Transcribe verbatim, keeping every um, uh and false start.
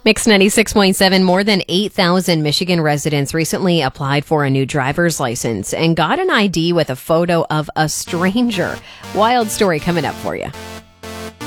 Mix ninety-six point seven, more than eight thousand Michigan residents recently applied for a new driver's license and got an I D with a photo of a stranger. Wild story coming up for you.